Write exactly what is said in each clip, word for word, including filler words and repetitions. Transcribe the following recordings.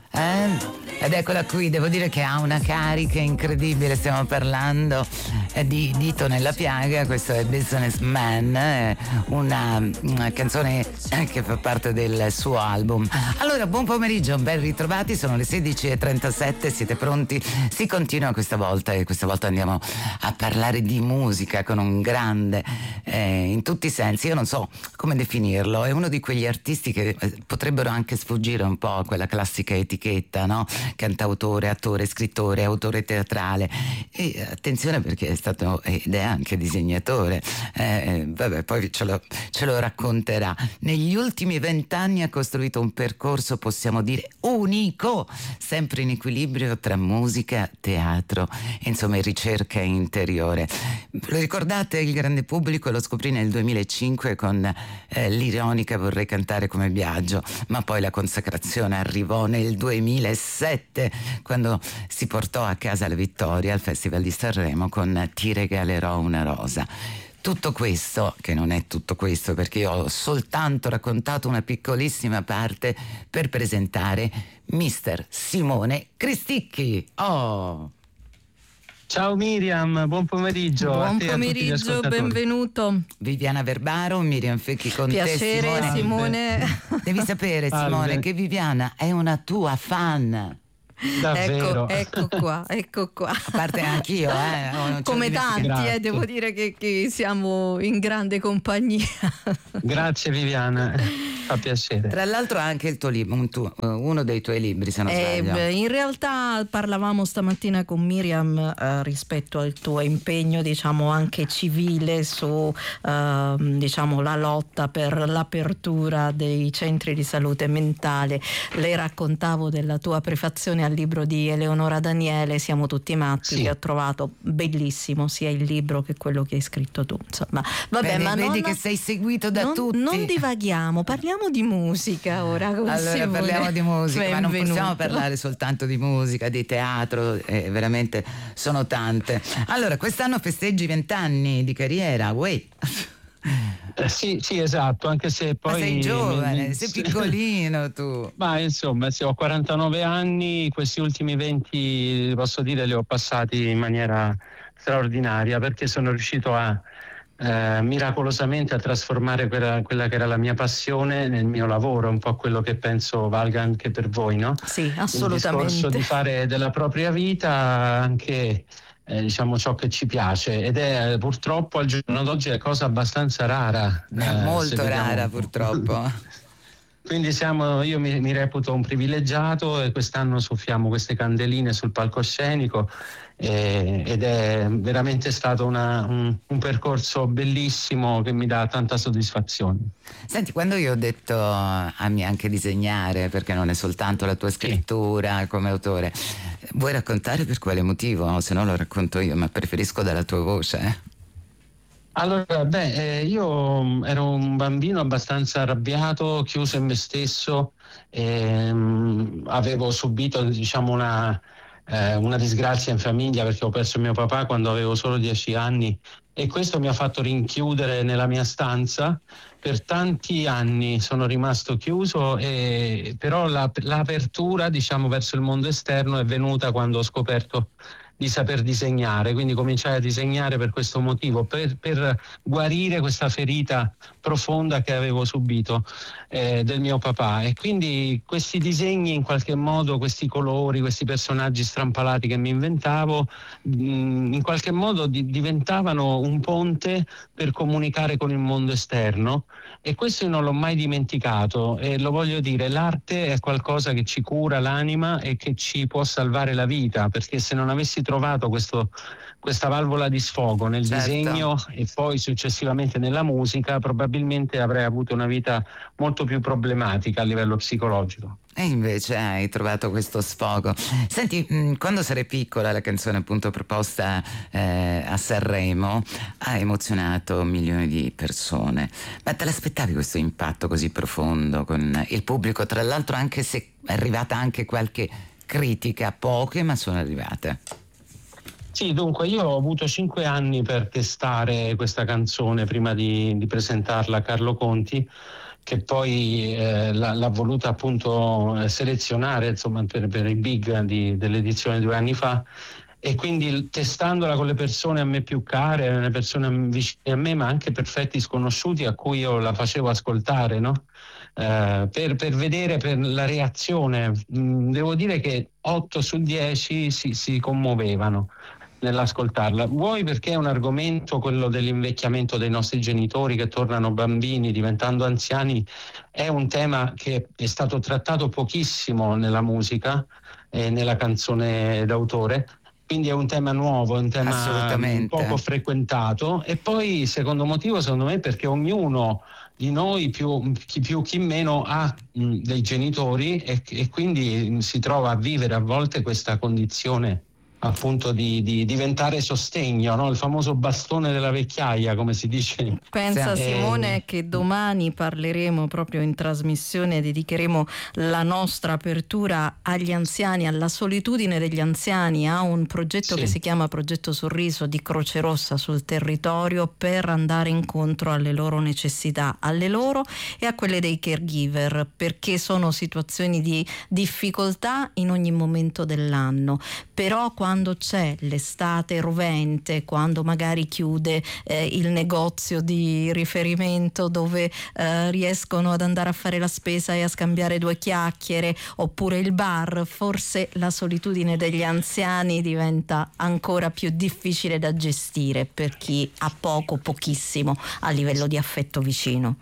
Eh? Ed eccola qui, devo dire che ha una carica incredibile. Stiamo parlando eh, di Dito nella piaga. Questo è Businessman, eh, una, una canzone eh, che fa parte del suo album. Allora, buon pomeriggio, ben ritrovati, sono le sedici e trentasette, siete pronti? Si continua questa volta e questa volta andiamo a parlare di musica con un grande eh, in tutti i sensi. Io non so come definirlo, è uno di quegli artisti che eh, potrebbero anche sfuggire un po' a quella classica etichetta, no? Cantautore, attore, scrittore, autore teatrale. E attenzione, perché è stato ed è anche disegnatore. Eh, vabbè, poi ce lo, ce lo racconterà. Negli ultimi vent'anni ha costruito un percorso, possiamo dire, unico, sempre in equilibrio tra musica, teatro, insomma, ricerca interiore. Lo ricordate il grande pubblico? Lo scoprì nel duemilacinque con eh, l'ironica Vorrei cantare come Biagio, ma poi la consacrazione arrivò nel duemilasette, quando si portò a casa la vittoria al Festival di Sanremo con Ti regalerò una rosa. Tutto questo, che non è tutto questo perché io ho soltanto raccontato una piccolissima parte per presentare mister Simone Cristicchi. Oh! Ciao Miriam, buon pomeriggio. Buon pomeriggio, benvenuto. Viviana Verbaro, Miriam Fecchi con Piacere, te, Simone. Simone. Devi sapere, Simone, Salve. che Viviana è una tua fan. Davvero. Ecco, ecco qua, ecco qua. A parte anch'io, eh. Oh, non ce Come lo tanti, Grazie. eh, devo dire che, che siamo in grande compagnia. Grazie Viviana, fa piacere. Tra l'altro anche il tuo libro, un tuo- uno dei tuoi libri, se non Eh, sbaglio. beh, in realtà parlavamo stamattina con Miriam eh, rispetto al tuo impegno, diciamo, anche civile su eh, diciamo la lotta per l'apertura dei centri di salute mentale. Le raccontavo della tua prefazione al libro di Eleonora Daniele, Siamo tutti matti, Sì. che ho trovato bellissimo, sia il libro che quello che hai scritto tu. Insomma, vabbè, Vedi, ma vedi non, che sei seguito da non, tutti. non divaghiamo, parliamo di musica ora. con Allora Simone. parliamo di musica, ma non Benvenuto. possiamo parlare soltanto di musica, di teatro, eh, veramente sono tante. Allora, quest'anno festeggi vent'anni di carriera, uè. Eh, sì, sì, esatto, anche se poi... Ma sei giovane, mi- sei sì. piccolino tu. Ma insomma, sì, ho quarantanove anni, questi ultimi venti, posso dire, li ho passati in maniera straordinaria, perché sono riuscito a eh, miracolosamente a trasformare quella, quella che era la mia passione nel mio lavoro, un po' quello che penso valga anche per voi, no? Sì, Il assolutamente. discorso di fare della propria vita anche eh, diciamo ciò che ci piace, ed è eh, purtroppo al giorno d'oggi è cosa abbastanza rara, eh, se Molto vediamo rara un po'. purtroppo. Quindi siamo, io mi, mi reputo un privilegiato, e quest'anno soffiamo queste candeline sul palcoscenico, eh, ed è veramente stato una- un, un percorso bellissimo che mi dà tanta soddisfazione. Senti, quando io ho detto ami anche disegnare, perché non è soltanto la tua scrittura come autore, vuoi raccontare per quale motivo? Se no lo racconto io, ma preferisco dalla tua voce. eh. Allora, beh, eh, io mh, ero un bambino abbastanza arrabbiato, chiuso in me stesso, ehm, avevo subito, diciamo, una, eh, una disgrazia in famiglia, perché ho perso mio papà quando avevo solo dieci anni, e questo mi ha fatto rinchiudere nella mia stanza. Per tanti anni sono rimasto chiuso, e, però la- l'apertura, diciamo, verso il mondo esterno è venuta quando ho scoperto di saper disegnare, quindi cominciai a disegnare per questo motivo, per, per guarire questa ferita profonda che avevo subito eh, del mio papà. E quindi questi disegni, in qualche modo, questi colori, questi personaggi strampalati che mi inventavo, mh, in qualche modo di- diventavano un ponte per comunicare con il mondo esterno, e questo io non l'ho mai dimenticato, e lo voglio dire, l'arte è qualcosa che ci cura l'anima e che ci può salvare la vita, perché se non avessi trovato questo, questa valvola di sfogo nel Certo. disegno e poi successivamente nella musica, probabilmente avrei avuto una vita molto più problematica a livello psicologico. E invece hai trovato questo sfogo. Senti, mh, quando sarei piccola, la canzone appunto proposta eh, a Sanremo ha emozionato milioni di persone. Ma te l'aspettavi questo impatto così profondo con il pubblico? Tra l'altro, anche se è arrivata anche qualche critica, poche, ma sono arrivate. Sì, dunque io ho avuto cinque anni per testare questa canzone prima di, di presentarla a Carlo Conti, che poi eh, l'ha, l'ha voluta appunto selezionare, insomma, per, per i big di, dell'edizione due anni fa. E quindi testandola con le persone a me più care, le persone vicine a me, ma anche perfetti sconosciuti a cui io la facevo ascoltare, no? Eh, per, per vedere per la reazione. Mm, devo dire che otto su dieci si, si commuovevano nell'ascoltarla. Vuoi perché è un argomento, quello dell'invecchiamento dei nostri genitori che tornano bambini diventando anziani, è un tema che è stato trattato pochissimo nella musica e nella canzone d'autore. Quindi è un tema nuovo, è un tema poco frequentato. E poi, secondo motivo, secondo me, perché ognuno di noi, più chi più chi meno, ha mh, dei genitori e, e quindi si trova a vivere a volte questa condizione appunto di, di diventare sostegno, no? Il famoso bastone della vecchiaia, come si dice. Pensa sì. Simone eh, che domani parleremo proprio in trasmissione, dedicheremo la nostra apertura agli anziani, alla solitudine degli anziani, a un progetto sì. che si chiama Progetto Sorriso di Croce Rossa sul territorio, per andare incontro alle loro necessità, alle loro e a quelle dei caregiver, perché sono situazioni di difficoltà in ogni momento dell'anno. Però quando c'è l'estate rovente, quando magari chiude eh, il negozio di riferimento dove eh, riescono ad andare a fare la spesa e a scambiare due chiacchiere, oppure il bar, forse la solitudine degli anziani diventa ancora più difficile da gestire per chi ha poco, pochissimo a livello di affetto vicino.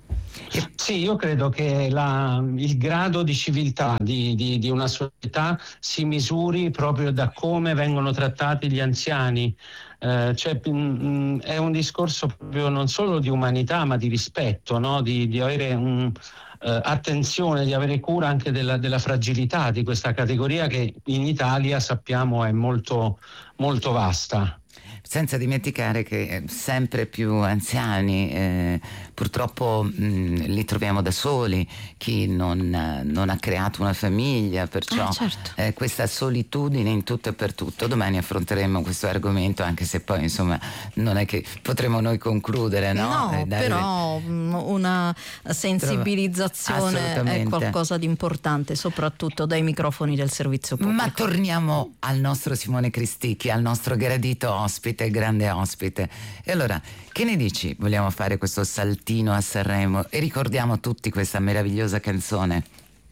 Sì, io credo che la, il grado di civiltà di, di, di una società si misuri proprio da come vengono trattati gli anziani. Eh, cioè, mh, è un discorso proprio non solo di umanità, ma di rispetto, no? di, di avere un, eh, attenzione, di avere cura anche della, della fragilità di questa categoria che in Italia sappiamo è molto, molto vasta. Senza dimenticare che sempre più anziani eh, purtroppo mh, li troviamo da soli, chi non, non ha creato una famiglia, perciò ah, certo. eh, questa solitudine in tutto e per tutto. Domani affronteremo questo argomento, anche se poi insomma non è che potremo noi concludere, no? No, eh, dare... però una sensibilizzazione è qualcosa di importante, soprattutto dai microfoni del servizio pubblico. Ma torniamo al nostro Simone Cristicchi, al nostro gradito ospite, grande ospite. E allora, che ne dici? Vogliamo fare questo saltino a Sanremo e ricordiamo tutti questa meravigliosa canzone.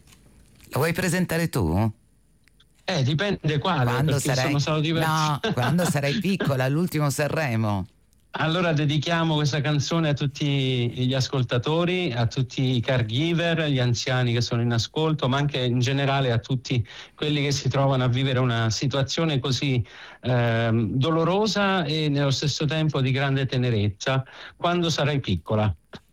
La vuoi presentare tu? Eh, dipende quale, quando perché sarai... sono stato diversi. No, quando sarai piccola, all'ultimo Sanremo. Allora dedichiamo questa canzone a tutti gli ascoltatori, a tutti i caregiver, agli anziani che sono in ascolto, ma anche in generale a tutti quelli che si trovano a vivere una situazione così eh, dolorosa e nello stesso tempo di grande tenerezza. Quando sarai piccola.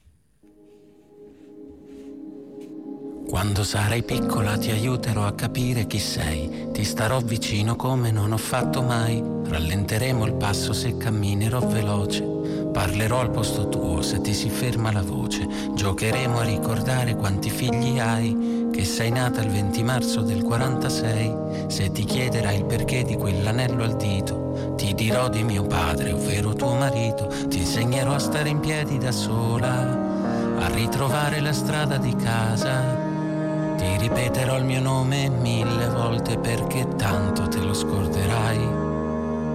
Quando sarai piccola ti aiuterò a capire chi sei, ti starò vicino come non ho fatto mai, rallenteremo il passo se camminerò veloce, parlerò al posto tuo se ti si ferma la voce, giocheremo a ricordare quanti figli hai, che sei nata il venti marzo del quarantasei, se ti chiederai il perché di quell'anello al dito, ti dirò di mio padre, ovvero tuo marito, ti insegnerò a stare in piedi da sola, a ritrovare la strada di casa. Ti ripeterò il mio nome mille volte perché tanto te lo scorderai.